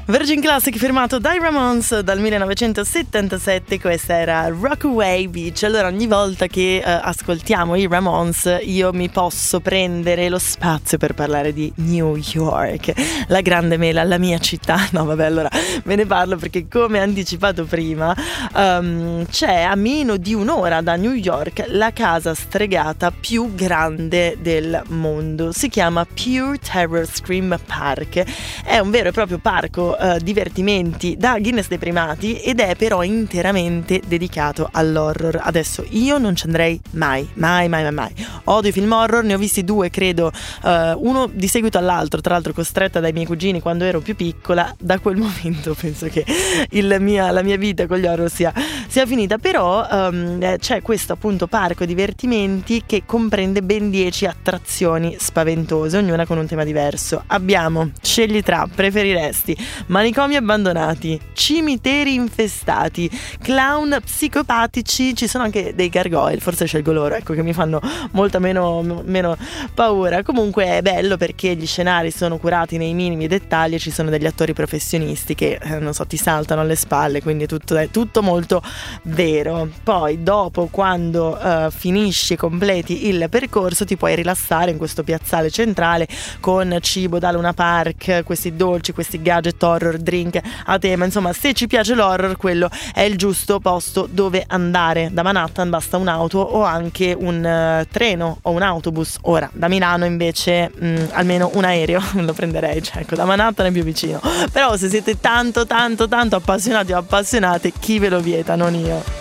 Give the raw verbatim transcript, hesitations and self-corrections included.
Virgin Classic firmato dai Ramones dal millenovecentosettantasette, questa era Rockaway Beach. Allora ogni volta che eh, ascoltiamo i Ramones io mi posso prendere lo spazio per parlare di New York, la grande mela, la mia città. No vabbè, allora ve ne parlo perché come anticipato prima um, c'è a meno di un'ora da New York la casa stregata più grande del mondo. Si chiama Pure Terror Scream Park, è un vero e proprio parco Uh, divertimenti da Guinness dei primati ed è però interamente dedicato all'horror. Adesso io non ci andrei mai, mai, mai, mai, mai. Odio i film horror, ne ho visti due credo, uh, uno di seguito all'altro, tra l'altro costretta dai miei cugini quando ero più piccola. Da quel momento penso che il mia, la mia vita con gli horror sia, sia finita, però um, c'è questo appunto parco divertimenti che comprende ben dieci attrazioni spaventose, ognuna con un tema diverso. Abbiamo, scegli tra, preferiresti manicomi abbandonati, cimiteri infestati, clown psicopatici, ci sono anche dei gargoyle, forse scelgo loro, ecco, che mi fanno molta meno, meno paura. Comunque è bello perché gli scenari sono curati nei minimi dettagli e ci sono degli attori professionisti che, eh, non so, ti saltano alle spalle, quindi tutto, è tutto molto vero. Poi dopo, quando uh, finisci e completi il percorso, ti puoi rilassare in questo piazzale centrale con cibo da Luna Park, questi dolci, questi gadget horror, drink a tema. Insomma, se ci piace l'horror, quello è il giusto posto dove andare. Da Manhattan basta un'auto o anche un uh, treno o un autobus. Ora da Milano invece mh, almeno un aereo lo prenderei, cioè ecco, da Manhattan è più vicino. Però se siete tanto tanto tanto appassionati o appassionate, chi ve lo vieta, non io.